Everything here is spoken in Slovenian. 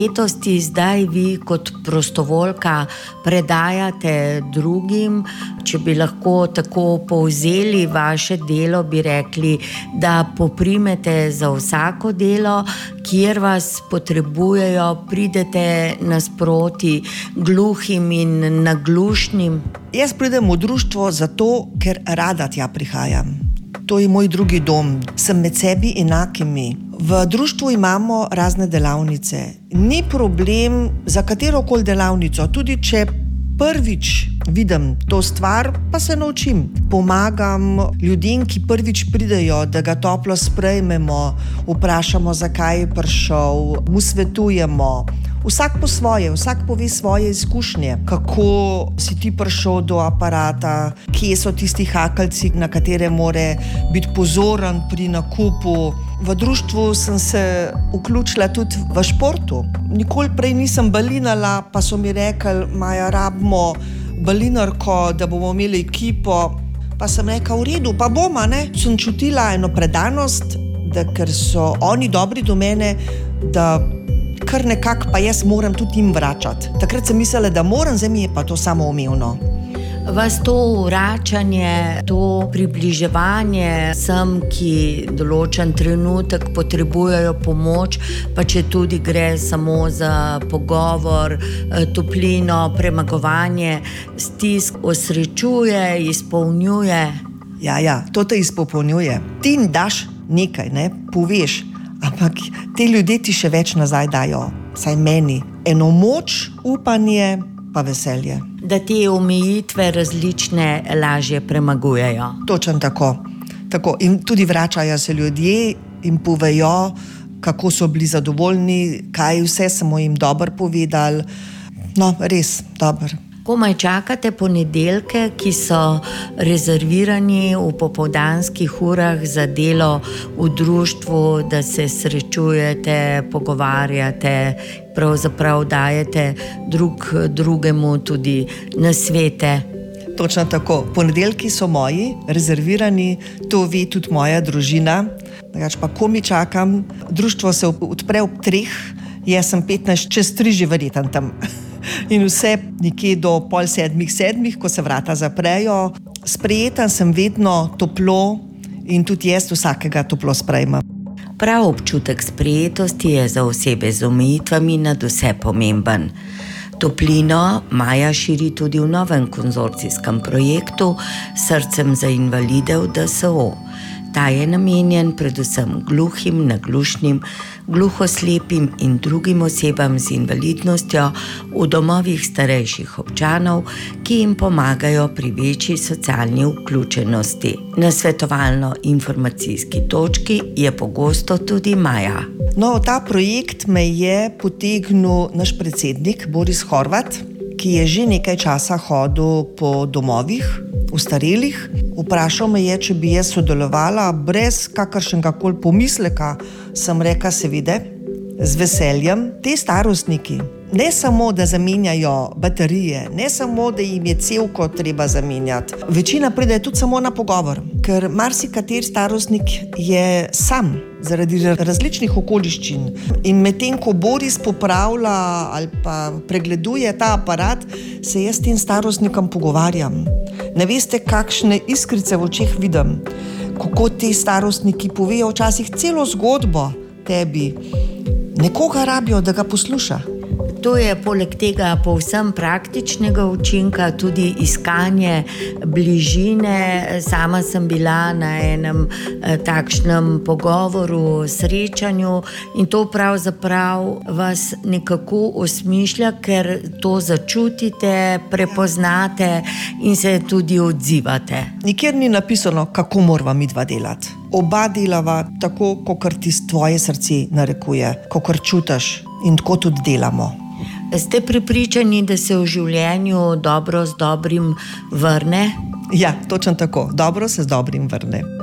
Spretnosti zdaj vi kot prostovoljka predajate drugim. Če bi lahko tako povzeli vaše delo, bi rekli, da poprimete za vsako delo, kjer vas potrebujejo, pridete nasproti gluhim in naglušnim. Jaz pridem v društvo zato, ker rada tja prihajam. To je moj drugi dom. Sem med sebi enakimi. V društvu imamo razne delavnice. Ni problem za katerokoli delavnico, tudi če prvič vidim to stvar, pa se naučim. Pomagam ljudem, ki prvič pridejo, da ga toplo sprejmemo, vprašamo, zakaj je prišel, mu svetujemo. Vsak po svoje, vsak pove svoje izkušnje, kako si ti prišel do aparata, kje so tisti hakeljci, na katere more biti pozoren pri nakupu. V društvu sem se vključila tudi v športu. Nikoli prej nisem balinala, pa so mi rekli, Maja, rabimo balinarko, da bomo imeli ekipo. Pa sem rekla, v redu, pa bomo, ne? Sem čutila eno predanost, da ker so oni dobri do mene, da kar nekako pa jaz moram tudi jim vračati. Takrat sem mislila, da moram, zdaj mi je pa to samoumevno. Vas to vračanje, to približevanje vsem, ki določen trenutek potrebujejo pomoč, pa če tudi gre samo za pogovor, toplino, premagovanje, stisk, osrečuje, izpolnjuje. Ja, to te izpopolnjuje. Ti daš nekaj, ne, poveš, ampak te ljudje ti še več nazaj dajo, saj meni. Eno moč, upanje, pa veselje. Da te omejitve različne lažje premagujejo. Točno tako. In tudi vračajo se ljudje in povejo, kako so bili zadovoljni, kaj vse smo jim dobro povedali. No, res dobro. Komaj čakate ponedeljke, ki so rezervirani v popoldanskih urah za delo v društvu, da se srečujete, pogovarjate, pravzaprav dajete drugemu tudi nasvete. Točno tako. Ponedeljki so moji, rezervirani, to ve tudi moja družina. Pa komaj čakam, društvo se odpre ob 3, jaz sem 15 čez 3 že verjetno tam. In vse nekje do 6:30, ko se vrata zaprejo. Sprejeta sem vedno toplo in tudi jaz vsakega toplo sprejmem. Prav občutek sprejetosti je za osebe z omejitvami nadvse pomemben. Toplino Maja širi tudi v novem konzorcijskem projektu Srcem za invalide v DSO. Ta je namenjen predvsem gluhim, naglušnim, gluhoslepim in drugim osebam z invalidnostjo v domovih starejših občanov, ki jim pomagajo pri večji socialni vključenosti. Na svetovalno-informacijski točki je pogosto tudi Maja. No, ta projekt me je potegnil naš predsednik Boris Horvat, ki je že nekaj časa hodil po domovih ostarelih. Vprašal me je, če bi jaz sodelovala brez kakršnega koli pomisleka. Sem rekla, seveda, z veseljem. Te starostniki, ne samo, da zamenjajo baterije, ne samo, da jim je cevko treba zamenjati. Večina pride tudi samo na pogovor, ker marsikateri starostnik je sam zaradi različnih okoliščin. In medtem, ko Boris popravlja ali pa pregleduje ta aparat, se jaz s tem starostnikom pogovarjam. Ne veste, kakšne iskrice v očeh vidim, kako ti starostniki povejo včasih celo zgodbo tebi. Nekoga rabijo, da ga posluša. To je poleg tega povsem praktičnega učinka tudi iskanje bližine. Sama sem bila na enem takšnem pogovoru, srečanju in to pravzaprav vas nekako osmišlja, ker to začutite, prepoznate in se tudi odzivate. Nikjer ni napisano, kako morava midva delati. Oba delava tako, kakor ti tvoje srce narekuje, kakor čutiš in tako tudi delamo. Ste prepričani, da se v življenju dobro z dobrim vrne? Ja, točno tako. Dobro se z dobrim vrne.